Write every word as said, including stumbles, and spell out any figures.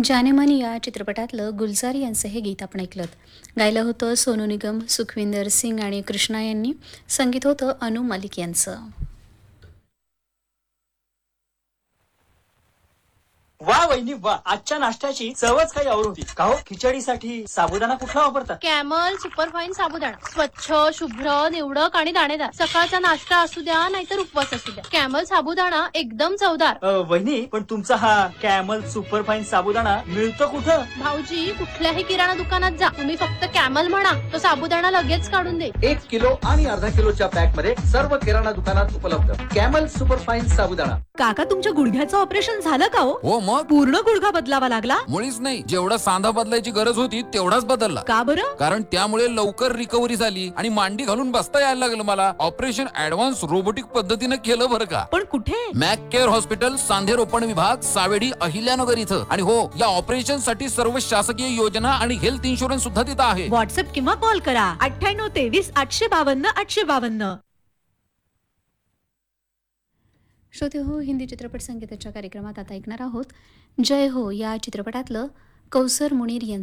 जानेमन या चित्रपटातलं गुलजार यांचं हे गीत आपण ऐकलं. गायलं होतं सोनू निगम, सुखविंदर सिंग आणि कृष्णा यांनी. संगीत होतं अनु मलिक यांचं. वा वहिनी वा, आजच्या नाश्त्याची चवच काही और होती. का हो, खिचडीसाठी साबुदाणा कुठला वापरता? कॅमल सुपरफाईन साबुदाणा. स्वच्छ, शुभ्र, निवडक आणि दाणेदार. सकाळचा नाश्ता असू द्या नाहीतर उपवास असू द्या, कॅमल साबुदाणा एकदम चवदार. अ, वहिनी, पण तुमचा हा कॅमल सुपरफाईन साबुदाणा मिळतो कुठं? भाऊजी, कुठल्याही किराणा दुकानात जा, तुम्ही फक्त कॅमल म्हणा, तो साबुदाणा लगेच काढून दे. एक किलो आणि अर्धा किलोच्या पॅक मध्ये सर्व किराणा दुकानात उपलब्ध कॅमल सुपरफाईन साबुदाणा. काका, तुमच्या गुडघ्याचं ऑपरेशन झालं का हो? हो, मग पूर्ण गुडघा बदलावा लागला? मुळीच नाही, जेवढा सांधा बदलायची गरज होती तेवढाच बदलला. का बरं? कारण त्यामुळे लवकर रिकव्हरी झाली आणि मांडी घालून बसता यायला लागलं मला. ऑपरेशन ऍडव्हान्स रोबोटिक पद्धतीने केलं बरं का. पण कुठे? मॅक केअर हॉस्पिटल, सांधे रोपण विभाग, सावेडी, अहिल्यानगर इथं. आणि हो, या ऑपरेशन साठी सर्व शासकीय योजना आणि हेल्थ इन्शुरन्स सुद्धा तिथं आहे. व्हॉट्सअप किंवा कॉल करा अठ्ठ्याण्णव तेवीस आठशे बावन्न आठशे बावन्न. श्रोते हो, हिंदी चित्रपट संगीताच्या कार्यक्रमात आता ऐकणार आहोत जय हो या चित्रपटातलं कौसर मुनीर यांचं